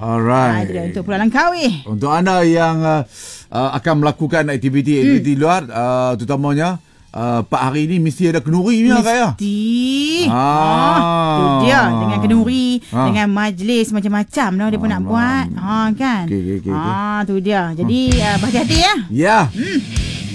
Alright. Itu dia untuk Pulau Langkawi. Untuk anda yang akan melakukan aktiviti luar, terutamanya Pak hari ni mesti ada kenduri punya Kak ya. Mesti. Tu dia dengan kenduri, dengan majlis macam-macam dah dia pun nak buat. Kan. Okay. Tu dia. Jadi berhati-hati ya. Ya.